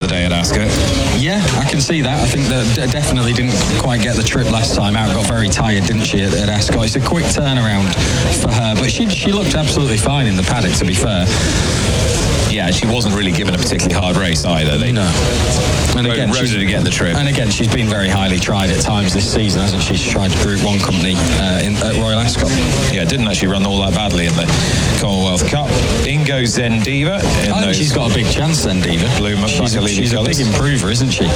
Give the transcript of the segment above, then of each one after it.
day at Ascot. Yeah, I can see that. I think that definitely didn't quite get the trip last time out. Got very tired, didn't she, at Ascot? It's a quick turnaround for her, but she looked absolutely fine in the paddock, to be fair. Yeah, she wasn't really given a particularly hard race either. No. And again, rode her to get the trip. And again, she's been very highly tried at times this season, hasn't she? She's tried Group 1 company at Royal Ascot. Yeah, didn't actually run all that badly in the Commonwealth Cup. In goes Zendiva. I think she's got a big chance, Zendiva. She's a big improver, isn't she?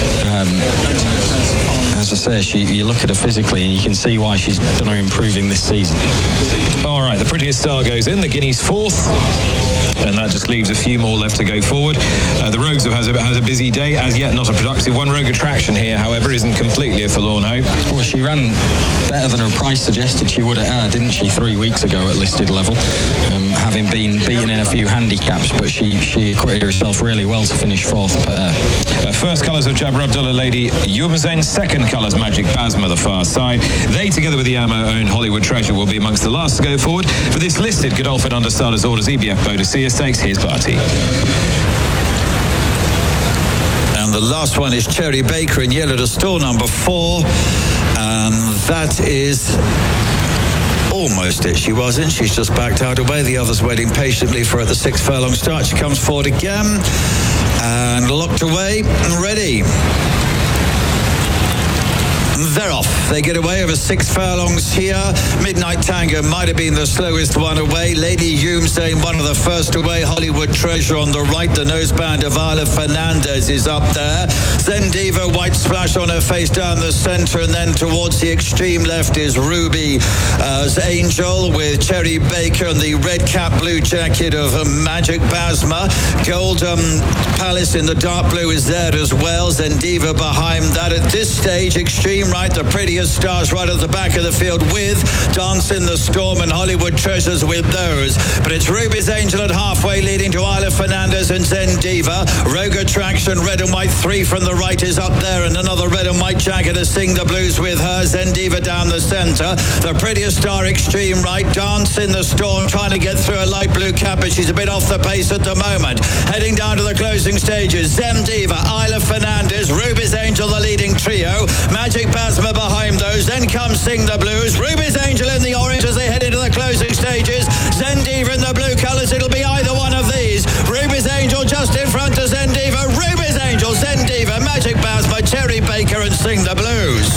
As I say, you look at her physically and you can see why she's done her improving this season. All right, the Prettiest Star goes in. The Guinea's fourth. And that just leaves a few more left to go forward. The Rogues has a busy day. As yet, not a productive one. Rogue Attraction here, however, isn't completely a forlorn hope. Well, she ran better than her price suggested she would at, didn't she, 3 weeks ago at listed level, having been beaten in a few handicaps, but she acquitted herself really well to finish fourth. First colours of Jabra Abdullah Lady Youmzain, second colours Magic Basma, the far side. They, together with the Yamo-owned Hollywood Treasure, will be amongst the last to go forward. For this listed Godolphin under Starter's orders, EBF Boadicea Stakes, here's Barty. And the last one is Cherry Baker in yellow to stall number 4. And that is almost it. She wasn't. She's just backed out away. The others waiting patiently for her at the 6 furlong start. She comes forward again and locked away and ready. They're off. They get away over 6 furlongs here. Midnight Tango might have been the slowest one away. Lady Youmzain, one of the first away. Hollywood Treasure on the right. The noseband of Isla Fernandez is up there. Zendiva, white splash on her face down the centre, and then towards the extreme left is Ruby's Angel with Cherry Baker and the red cap, blue jacket of Magic Basma. Gold Palace in the dark blue is there as well. Zendiva behind that. At this stage, extreme right, the Prettiest Stars right at the back of the field with Dance in the Storm and Hollywood Treasures with those. But it's Ruby's Angel at halfway, leading to Isla Fernandez and Zendiva. Rogue Attraction, red and white, 3 from the right is up there, and another red and white jacket to Sing the Blues with her. Zendiva down the centre. The Prettiest Star extreme right. Dance in the Storm trying to get through a light blue cap, but she's a bit off the pace at the moment. Heading down to the closing stages. Zendiva, Isla Fernandez, Ruby's Angel, the leading trio. Magic Basma behind those. Then comes Sing the Blues. Ruby's Angel in the orange as they head into the closing stages. Zendiva in the blue colours. It'll be either one of these. Ruby's Angel just in front of Zendiva. Ruby's Angel, Zendiva, Magic Basma, Cherry Baker and Sing the Blues.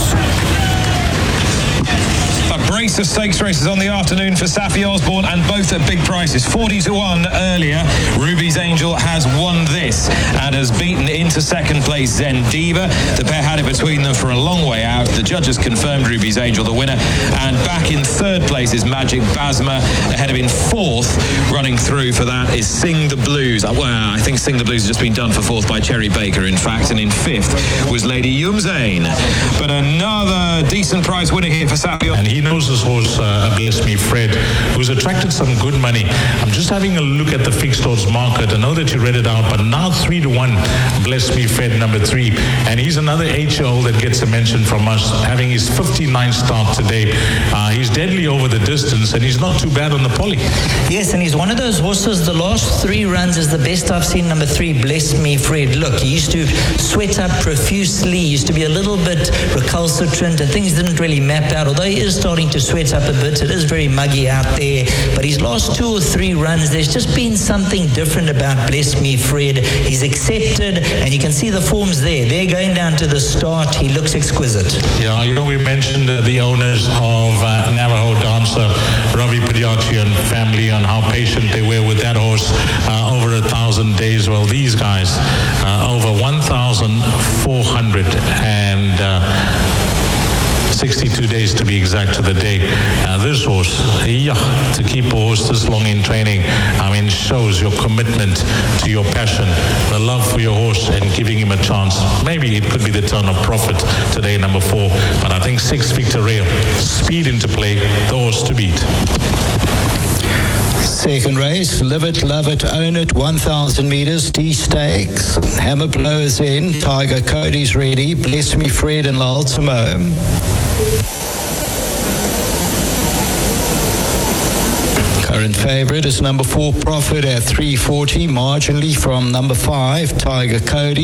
A brace of stakes races on the afternoon for Saffie Osborne, and both at big prices. 40-1 earlier. Ruby's Angel has won this and has beaten into second place Zendiva. The pair had it between them for a long way out. The judges confirmed Ruby's Angel the winner, and back in third place is Magic Basma. Ahead of in fourth, running through for that, is Sing the Blues. Well, I think Sing the Blues has just been done for fourth by Cherry Baker, in fact, and in fifth was Lady Youmzain. But another decent price winner here for Saffie. And he knows this horse, Bless Me Fred, who's attracted some good money. I'm just having a look at the fixed odds market. I know that you read it out, but now 3-1, Bless Me Fred, number 3. And he's another 8-year-old that gets a mention from us, having his 59th start today. He's deadly over the distance, and he's not too bad on the poly. Yes, and he's one of those horses, the last 3 runs is the best I've seen, number 3, Bless Me Fred. Look, he used to sweat up profusely, he used to be a little bit recalcitrant, and things didn't really map out, although he is starting to sweat up a bit. It is very muggy out there, but his last 2 or 3 runs, there's just been something different about Bless Me Fred. He's accepted, and you can see the forms there. They're going down to the start. He looks exquisite. Yeah, you know, we mentioned the owners of Navajo Dancer, Ravi Padiachi and family, on how patient they were with that horse over 1,000 days. Well, these guys, over 1,400 and 62 days to be exact to the day. This horse, to keep a horse this long in training, I mean, shows your commitment to your passion, the love for your horse, and giving him a chance. Maybe it could be the turn of Prophet today, number 4, but I think 6 Victoria, speed into play, the horse to beat. Second race, Live It, Love It, Own It, 1,000 metres, D Stakes. Hammer blows in, Tiger Cody's ready, Bless Me Fred and La Ultimo. Current favourite is number 4 Prophet at 340, marginally from number 5 Tiger Cody.